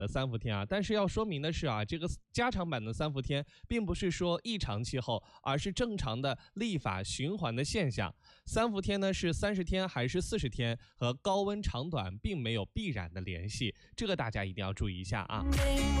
的三伏天啊，但是要说明的是啊，这个加长版的三伏天并不是说异常气候，而是正常的历法循环的现象。三伏天呢是30天还是40天，和高温长短并没有必然的联系，这个大家一定要注意一下啊。